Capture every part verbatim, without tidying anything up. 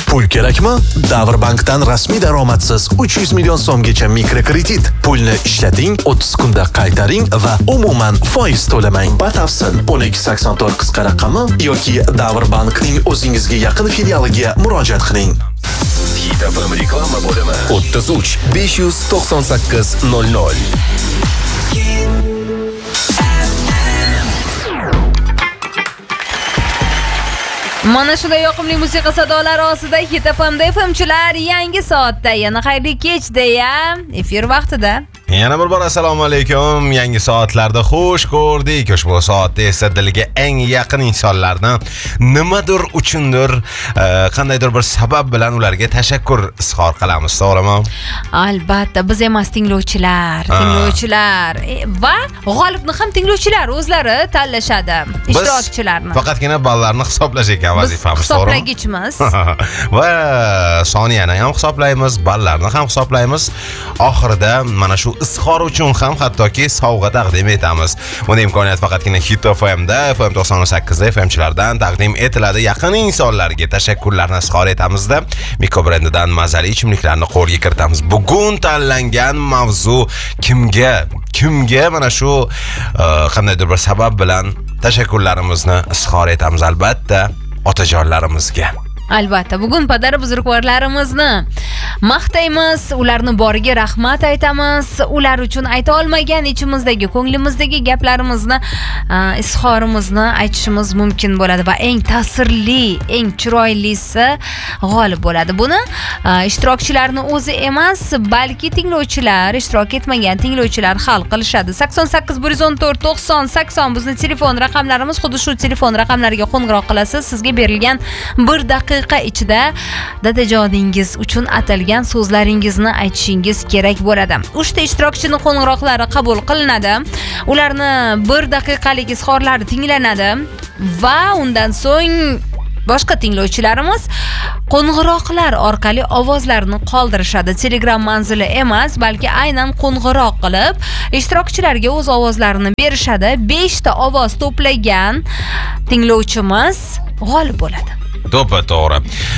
Pul kerakmi? Davrbankdan rasmiy daromadsiz uch yuz million so'mgacha mikrokredit. Pulni ishlating, o'ttiz kunda qaytaring va umuman foiz to'lamang. Batafsil o'n ikki sakson to'rt qisqa raqami yoki Davrbankning o'zingizga yaqin filialiga murojaat qiling. Hit F M reklama bo'limi o'ttiz uch besh yuz to'qson sakkiz nol nol. Mana shunday yoqimli musiqa sadolari ostida Hit F M da F M chilar yangi soatda yana xayrli kech deya efir vaqtida. Yana bir bor assalomu alaykum. Yangi soatlarda xush ko'rdik. Ushbu soatda esa dilga eng yaqin insonlarni nimadir uchundir, qandaydir bir sabab bilan ularga tashakkur izhor qilamiz, to'g'rimi? Albatta, biz emas tinglovchilar, tinglovchilar va g'olibni ham tinglovchilar o'zlari tanlashadi, ishtirokchilarni. Faqatgina ballarni hisoblash ekan vazifamiz, to'g'rimi? Biz hisoblagichmiz. Va soniyani ham hisoblaymiz, ballarni ham hisoblaymiz. Oxirida mana shu izhor uchun ham hattoki sovg'a taqdim etamiz. Buni imkoniyat faqatgina Hit F M da F M to'qson sakkiz da F M chilardan taqdim etiladi. Yaqin insonlarga tashakkurlarni izhor etamizda Miko brendidan mazali ichimliklarni qo'lga kiritamiz. Bugun tanlangan mavzu kimga, kimga mana shu qandaydir bir sabab bilan tashakkurlarimizni izhor etamiz, albatta otajonlarimizga. Albatta, bugun padar buzrukvorlarimizni maqtaymiz, ularni boriga rahmat aytamiz. Ular uchun ayta olmagan ichimizdagi, ko'nglimizdagi gaplarimizni, izhorimizni aytishimiz mumkin bo'ladi va eng ta'sirli, eng chiroylisi g'olib bo'ladi. Buni ishtirokchilarning o'zi emas, balki tinglovchilar, ishtirok etmagan tinglovchilar hal qilishadi. sakson sakkiz bir yuz o'n to'rt to'qson sakson bizni telefon raqamlarimiz. Xuddi shu telefon raqamlariga qo'ng'iroq qilasiz. Sizga berilgan bir daqiqa ichida dadajoningiz uchun atalgan so'zlaringizni aytishingiz kerak bo'ladi. uchta ishtirokchini qo'ng'iroqlari qabul qilinadi. Ularni bir daqiqalik izhorlari tinglanadi va undan so'ng boshqa tinglovchilarimiz qo'ng'iroqlar orqali ovozlarini qoldirishadi. Telegram manzili emas, balki aynan qo'ng'iroq qilib ishtirokchilarga o'z ovozlarini berishadi. besh ta ovoz to'plagan tinglovchimiz g'olib bo'ladi. To'ppa to'g'ri.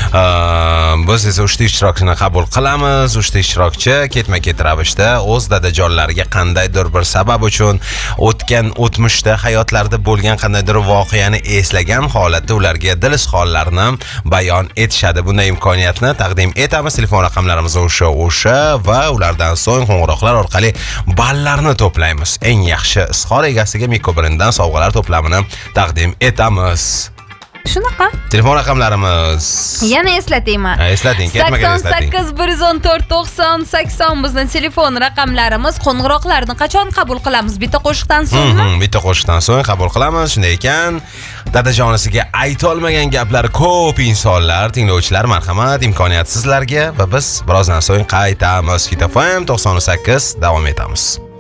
Biz esa uchta ishtirokchini qabul qilamiz. uchta ishtirokchi ketma-ket ravishda o'z dadajonlariga qandaydir bir sabab uchun o'tgan o'tmishda hayotlarida bo'lgan qandaydir voqeani eslagan holatda ularga dil izhorlarini bayon etishadi. Bunday imkoniyatni taqdim etamiz. Telefon raqamlarimiz o'sha o'sha va ulardan so'ng qo'ng'iroqlar orqali ballarni to'playmiz. Eng yaxshi izhor egasiga Miko brendidan sovg'alar to'plamini taqdim etamiz. Shunaqa. Telefon raqamlarimiz. Yana eslatayman. Ha, eslating, ketma-ket eslating. sakson sakkiz bir yuz o'n to'rt to'qson sakson bizning telefon raqamlarimiz. Qo'ng'iroqlarni qachon qabul qilamiz? Bitta qo'shiqdan so'ngmi? Bitta qo'shiqdan so'ng qabul qilamiz. Shunday ekan, dadajonisiga ayta olmagan gaplar ko'p insonlar, tinglovchilar, marhamat, imkoniyat sizlarga va biz birozdan so'ng qaytamiz. Hit F M to'qson sakkiz davom etamiz.